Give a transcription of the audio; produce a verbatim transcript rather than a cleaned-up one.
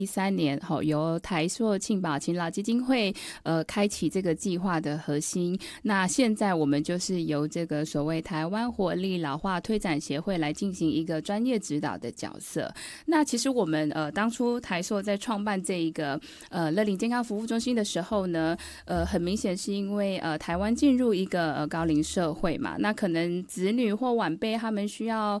一三年好，由台塑庆保勤劳基金会呃开启这个计划的核心。那现在我们就是由这个所谓台湾活力老化推展协会来进行一个专业指导的角色。那其实我们呃当初台塑在创办这一个呃乐龄健康服务中心的时候呢，呃很明显是因为呃台湾进入一个呃高龄社会嘛，那可能子女或晚辈他们需要